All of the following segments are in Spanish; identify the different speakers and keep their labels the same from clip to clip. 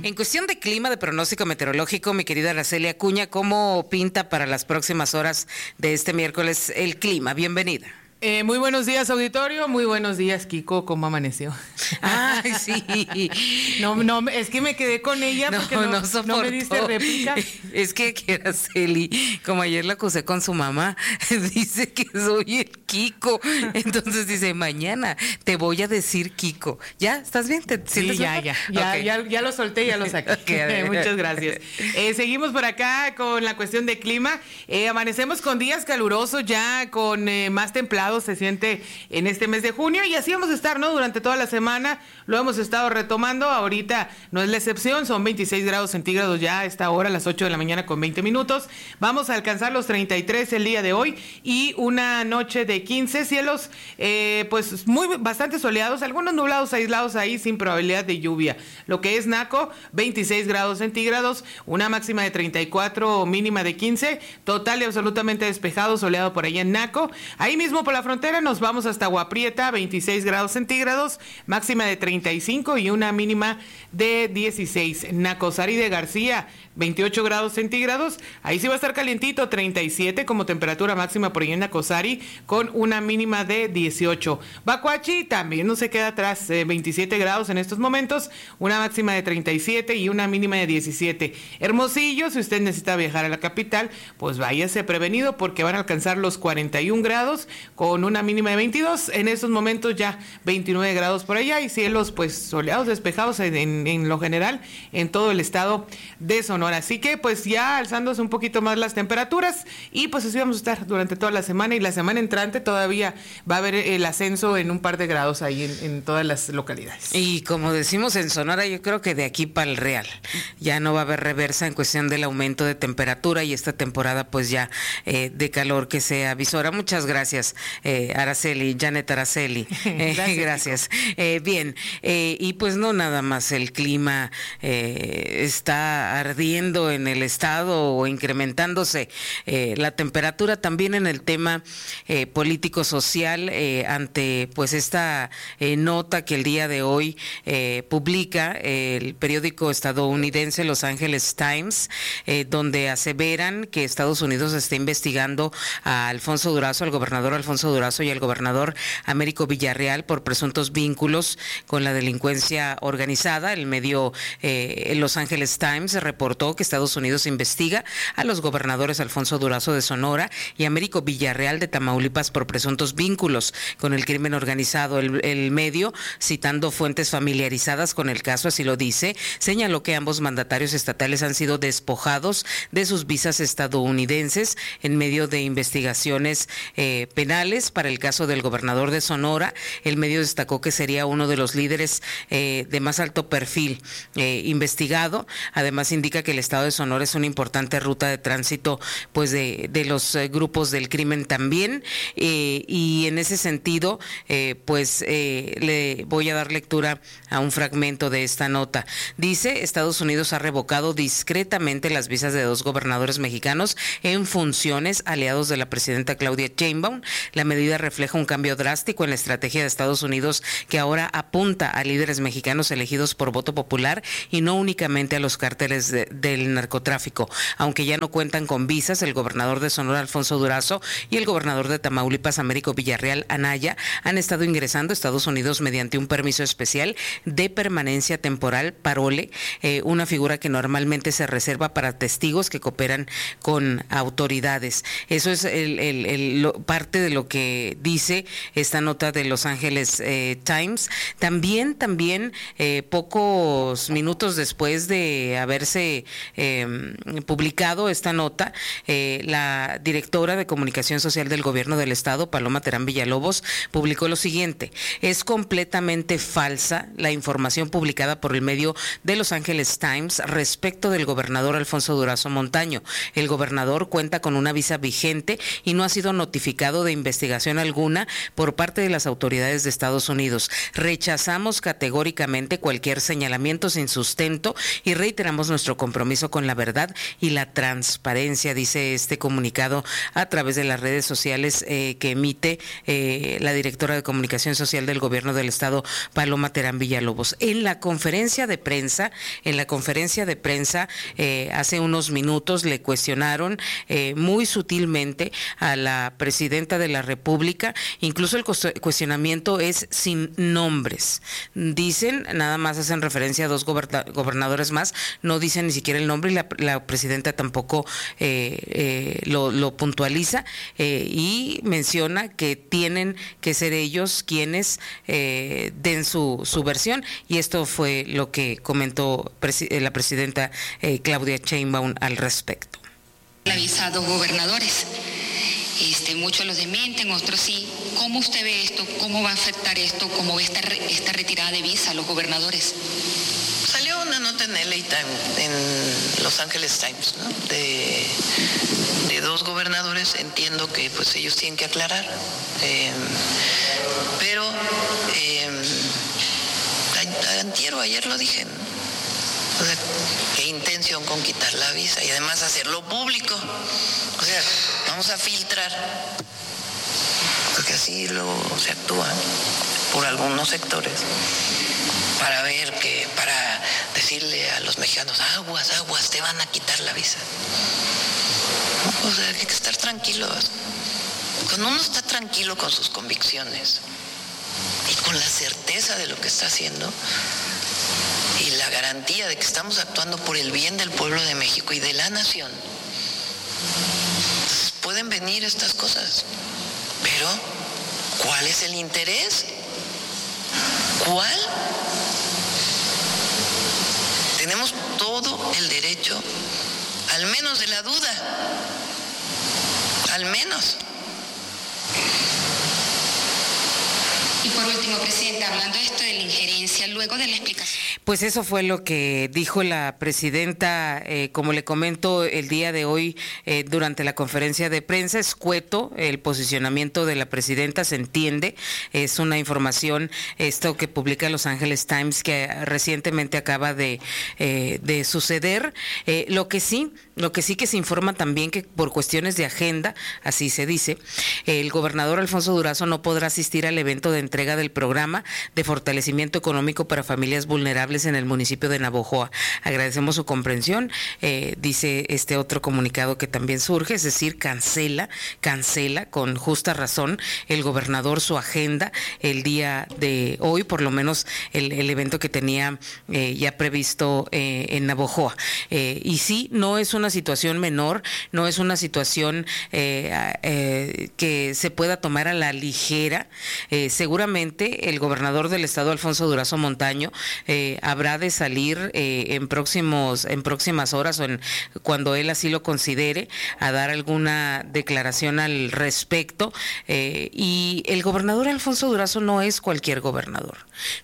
Speaker 1: En cuestión de clima, de pronóstico meteorológico, mi querida Araceli Acuña, ¿cómo pinta para las próximas horas de este miércoles el clima? Bienvenida.
Speaker 2: Muy buenos días, auditorio. Muy buenos días, Kiko. ¿Cómo amaneció?
Speaker 1: Ay, sí.
Speaker 2: No, es que me quedé con ella porque no me diste réplica.
Speaker 1: Es que Araceli, como ayer la acusé con su mamá, dice que soy el Kiko. Entonces dice, mañana te voy a decir Kiko. ¿Ya? ¿Estás bien? ¿Te sientes
Speaker 2: ya.
Speaker 1: Okay.
Speaker 2: Ya lo solté, ya lo saqué. Okay, muchas gracias. Seguimos por acá con la cuestión de clima. Amanecemos con días calurosos ya, con más templados se siente en este mes de junio, y así vamos a estar, ¿no? Durante toda la semana lo hemos estado retomando. Ahorita no es la excepción, son 26 grados centígrados ya a esta hora, a las 8 de la mañana con 20 minutos. Vamos a alcanzar los 33 el día de hoy y una noche de 15, cielos pues bastante soleados, algunos nublados aislados ahí sin probabilidad de lluvia. Lo que es Naco, 26 grados centígrados, una máxima de 34, mínima de 15, total y absolutamente despejado, soleado por allá en Naco. Ahí mismo por la frontera nos vamos hasta Agua Prieta, 26 grados centígrados, máxima de 35 y una mínima de 16. Nacosari de García, 28 grados centígrados, ahí sí va a estar calientito, 37 como temperatura máxima por ahí en Nacosari, con una mínima de 18. Bacuachi también no se queda atrás, 27 grados en estos momentos, una máxima de 37 y una mínima de 17. Hermosillo, si usted necesita viajar a la capital, pues váyase prevenido porque van a alcanzar los 41 grados, con una mínima de 22, en estos momentos ya 29 grados por allá y cielos pues soleados, despejados en lo general en todo el estado de Sonora. Así que pues ya alzándose un poquito más las temperaturas y pues así vamos a estar durante toda la semana, y la semana entrante todavía va a haber el ascenso en un par de grados ahí en todas las localidades.
Speaker 1: Y como decimos en Sonora, yo creo que de aquí para el Real ya no va a haber reversa en cuestión del aumento de temperatura y esta temporada pues ya de calor que se avisora. Muchas gracias. Araceli, Janet Araceli. Gracias. Bien, y pues no nada más el clima está ardiendo en el estado o incrementándose la temperatura, también en el tema político-social, ante pues esta nota que el día de hoy publica el periódico estadounidense Los Angeles Times, donde aseveran que Estados Unidos está investigando a Alfonso Durazo, al gobernador Alfonso Durazo y al gobernador Américo Villarreal por presuntos vínculos con la delincuencia organizada. El medio Los Angeles Times reportó que Estados Unidos investiga a los gobernadores Alfonso Durazo de Sonora y Américo Villarreal de Tamaulipas por presuntos vínculos con el crimen organizado. El medio, citando fuentes familiarizadas con el caso, así lo dice, señaló que ambos mandatarios estatales han sido despojados de sus visas estadounidenses en medio de investigaciones penales para el caso del gobernador de Sonora. El medio destacó que sería uno de los líderes de más alto perfil investigado. Además indica que el estado de Sonora es una importante ruta de tránsito pues de los grupos del crimen también, y en ese sentido le voy a dar lectura a un fragmento de esta nota. Dice: Estados Unidos ha revocado discretamente las visas de 2 gobernadores mexicanos en funciones aliados de la presidenta Claudia Sheinbaum. La medida refleja un cambio drástico en la estrategia de Estados Unidos, que ahora apunta a líderes mexicanos elegidos por voto popular y no únicamente a los cárteles del narcotráfico. Aunque ya no cuentan con visas, el gobernador de Sonora Alfonso Durazo y el gobernador de Tamaulipas Américo Villarreal Anaya han estado ingresando a Estados Unidos mediante un permiso especial de permanencia temporal, parole, una figura que normalmente se reserva para testigos que cooperan con autoridades. Eso es parte de lo que dice esta nota de Los Angeles Times. También pocos minutos después de haberse publicado esta nota, la directora de Comunicación Social del Gobierno del Estado, Paloma Terán Villalobos, publicó lo siguiente: es completamente falsa la información publicada por el medio de Los Angeles Times respecto del gobernador Alfonso Durazo Montaño. El gobernador cuenta con una visa vigente y no ha sido notificado de investigación investigación alguna por parte de las autoridades de Estados Unidos. Rechazamos categóricamente cualquier señalamiento sin sustento y reiteramos nuestro compromiso con la verdad y la transparencia, dice este comunicado a través de las redes sociales que emite la directora de Comunicación Social del Gobierno del Estado, Paloma Terán Villalobos. En la conferencia de prensa, hace unos minutos le cuestionaron muy sutilmente a la presidenta de la República. Incluso el cuestionamiento es sin nombres. Dicen, nada más hacen referencia a dos gobernadores más, no dicen ni siquiera el nombre, y la presidenta tampoco lo puntualiza y menciona que tienen que ser ellos quienes den su versión, y esto fue lo que comentó la presidenta Claudia Sheinbaum al respecto.
Speaker 3: Le avisa a dos gobernadores. Muchos los desmienten, otros sí. ¿Cómo usted ve esto? ¿Cómo va a afectar esto? ¿Cómo ve esta retirada de visa a los gobernadores?
Speaker 4: Salió una nota en LA Times, en Los Angeles Times, ¿no? de dos gobernadores. Entiendo que pues ellos tienen que aclarar, pero antier o ayer lo dije, ¿no? O sea, qué intención con quitar la visa y además hacerlo público. O sea, vamos a filtrar, porque así luego se actúa por algunos sectores para decirle a los mexicanos, aguas, te van a quitar la visa. O sea, hay que estar tranquilos. Cuando uno está tranquilo con sus convicciones y con la certeza de lo que está haciendo, y la garantía de que estamos actuando por el bien del pueblo de México y de la nación, pues pueden venir estas cosas. Pero, ¿cuál es el interés? ¿Cuál? Tenemos todo el derecho, al menos de la duda, al menos.
Speaker 3: Y por último, Presidenta, hablando de esto de la injerencia, luego de la explicación.
Speaker 1: Pues eso fue lo que dijo la presidenta, como le comento el día de hoy durante la conferencia de prensa. Escueto el posicionamiento de la presidenta, se entiende, es una información, esto que publica Los Angeles Times, que recientemente acaba de suceder. Lo que sí que se informa también que por cuestiones de agenda, así se dice, el gobernador Alfonso Durazo no podrá asistir al evento de entrega del programa de fortalecimiento económico para familias vulnerables en el municipio de Navojoa. Agradecemos su comprensión, dice este otro comunicado que también surge, es decir, cancela con justa razón el gobernador su agenda el día de hoy, por lo menos el evento que tenía ya previsto en Navojoa. Y sí, no es una situación menor, no es una situación que se pueda tomar a la ligera. Seguramente el gobernador del estado, Alfonso Durazo Montaño, habrá de salir en próximas horas o cuando él así lo considere, a dar alguna declaración al respecto. Y el gobernador Alfonso Durazo no es cualquier gobernador.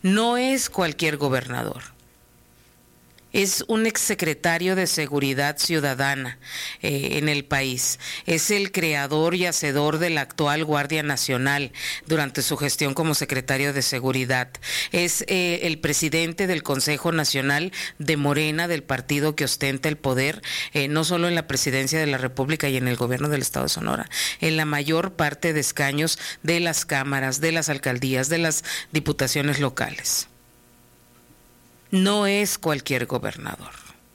Speaker 1: Es un exsecretario de Seguridad Ciudadana en el país. Es el creador y hacedor de la actual Guardia Nacional durante su gestión como secretario de Seguridad. Es el presidente del Consejo Nacional de Morena, del partido que ostenta el poder, no solo en la presidencia de la República y en el gobierno del Estado de Sonora, en la mayor parte de escaños de las cámaras, de las alcaldías, de las diputaciones locales. No es cualquier gobernador.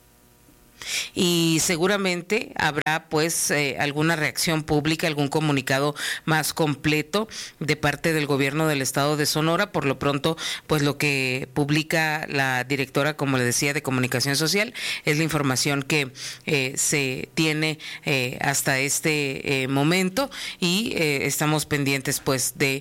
Speaker 1: Y seguramente habrá pues alguna reacción pública, algún comunicado más completo de parte del gobierno del estado de Sonora. Por lo pronto, pues lo que publica la directora, como le decía, de Comunicación Social, es la información que se tiene hasta este momento, y estamos pendientes pues de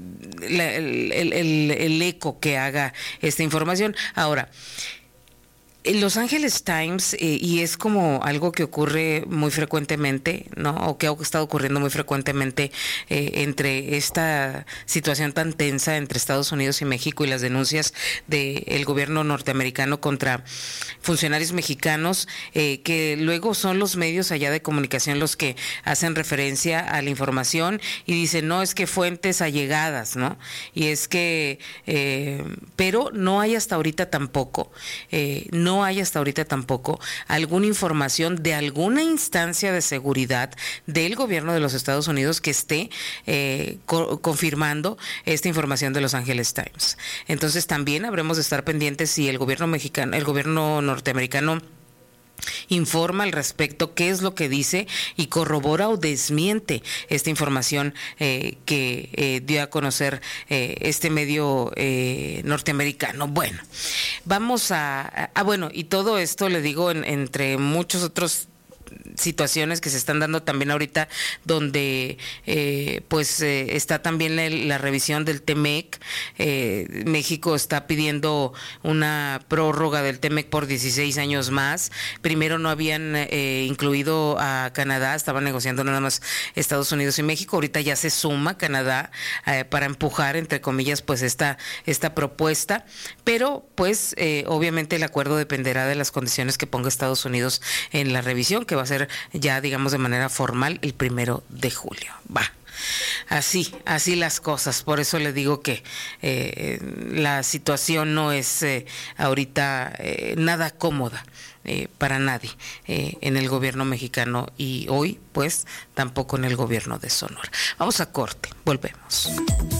Speaker 1: el eco que haga esta información. Ahora, Los Angeles Times, y es como algo que ocurre muy frecuentemente, ¿no? O que ha estado ocurriendo muy frecuentemente entre esta situación tan tensa entre Estados Unidos y México y las denuncias del gobierno norteamericano contra funcionarios mexicanos, que luego son los medios allá de comunicación los que hacen referencia a la información y dicen, no, es que fuentes allegadas, ¿no? Y es que, pero no hay hasta ahorita tampoco, no hay hasta ahorita tampoco alguna información de alguna instancia de seguridad del gobierno de los Estados Unidos que esté confirmando esta información de Los Angeles Times. Entonces también habremos de estar pendientes si el gobierno norteamericano informa al respecto, qué es lo que dice y corrobora o desmiente esta información que dio a conocer este medio norteamericano. Bueno, vamos bueno, y todo esto le digo entre muchos otros situaciones que se están dando también ahorita, donde está también la revisión del TEMEC. México está pidiendo una prórroga del TEMEC por 16 años más. Primero no habían incluido a Canadá, estaban negociando nada más Estados Unidos y México. Ahorita ya se suma Canadá para empujar, entre comillas, pues esta propuesta, pero pues obviamente el acuerdo dependerá de las condiciones que ponga Estados Unidos en la revisión, que va a ser ya, digamos, de manera formal el 1 de julio. Así las cosas. Por eso le digo que la situación no es ahorita nada cómoda para nadie en el gobierno mexicano y hoy pues tampoco en el gobierno de Sonora. Vamos a corte, volvemos.